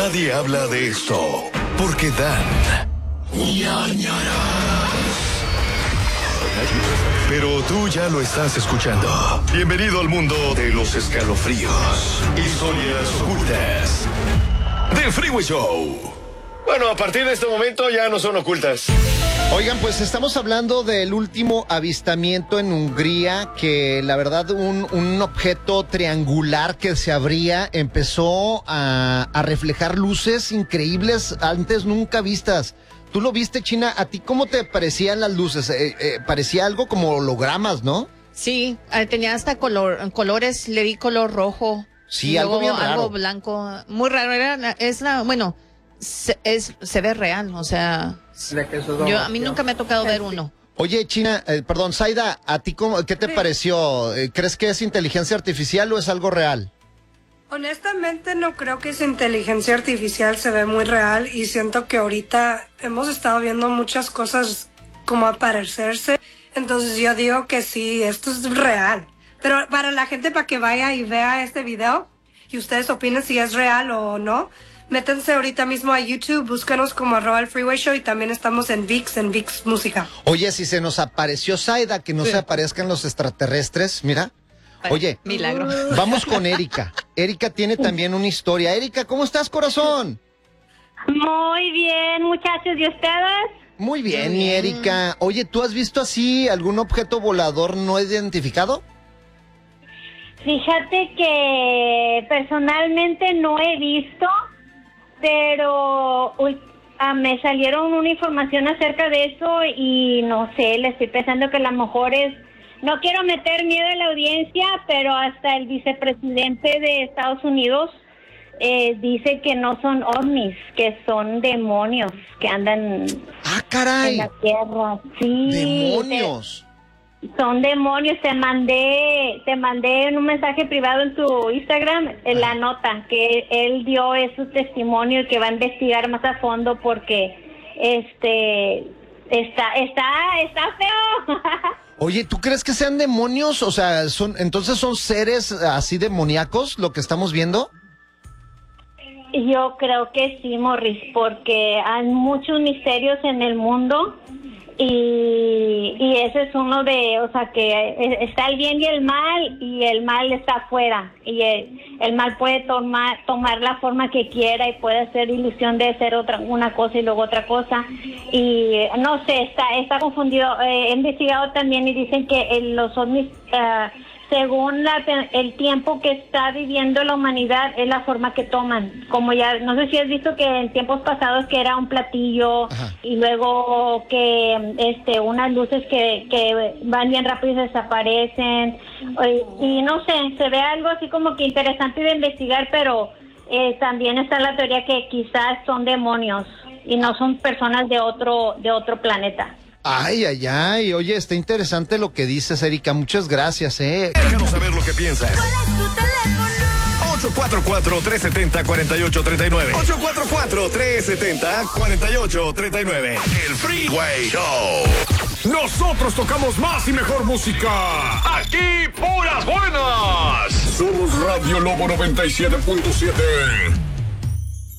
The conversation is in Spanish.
Nadie habla de esto porque dan ñañaras. Pero tú ya lo estás escuchando. Bienvenido al mundo de los escalofríos, historias ocultas del Freeway Show. Bueno, a partir de este momento ya no son ocultas. Oigan, pues estamos hablando del último avistamiento en Hungría, que la verdad un objeto triangular que se abría empezó a reflejar luces increíbles antes nunca vistas. ¿Tú lo viste, China? ¿A ti cómo te parecían las luces? Parecía algo como hologramas, ¿no? Sí, tenía hasta colores, le vi color rojo. Sí, algo bien raro. Algo blanco, muy raro. Se ve real, o sea, a mí nunca me ha tocado ver uno. Oye, China, perdón, Zaida, ¿a ti qué te pareció? ¿Crees que es inteligencia artificial o es algo real? Honestamente no creo que es inteligencia artificial, se ve muy real y siento que ahorita hemos estado viendo muchas cosas como aparecerse, entonces yo digo que sí, esto es real. Pero para la gente, para que vaya y vea este video y ustedes opinen si es real o no, métanse ahorita mismo a YouTube, búscanos como @elfreewayshow y también estamos en VIX Música. Oye, si se nos apareció Zaida, que no se aparezcan los extraterrestres, mira. Oye, milagro. Vamos con Erika. Erika tiene también una historia. Erika, ¿cómo estás, corazón? Muy bien, muchachos, ¿y ustedes? Muy bien, mi Erika. Oye, ¿tú has visto así algún objeto volador no identificado? Fíjate que personalmente no he visto, pero me salieron una información acerca de eso y no sé, le estoy pensando que a lo mejor es... No quiero meter miedo a la audiencia, pero hasta el vicepresidente de Estados Unidos dice que no son ovnis, que son demonios que andan caray. en la tierra. Sí, ¡Demonios! Son demonios. Te mandé en un mensaje privado en tu Instagram la nota que él dio su testimonio y que va a investigar más a fondo porque está feo. Oye, ¿tú crees que sean demonios? O sea, entonces son seres así demoníacos lo que estamos viendo. Yo creo que sí, Morris, porque hay muchos misterios en el mundo y ese es uno de, o sea, que está el bien y el mal está afuera y el mal puede tomar la forma que quiera y puede hacer ilusión de ser una cosa y luego otra cosa y no sé, está confundido. He investigado también y dicen que los ovnis, según el tiempo que está viviendo la humanidad, es la forma que toman. Como ya, no sé si has visto que en tiempos pasados que era un platillo. Ajá. Y luego que unas luces que van bien rápido y desaparecen. Y no sé, se ve algo así como que interesante de investigar, pero también está la teoría que quizás son demonios y no son personas de otro planeta. Ay, oye, está interesante lo que dices, Erika, muchas gracias, Déjanos saber lo que piensas. ¿Cuál es tu teléfono? 844-370-4839. 844-370-4839. El Freeway Show. Nosotros tocamos más y mejor música. Aquí, puras buenas. Somos Radio Lobo 97.7.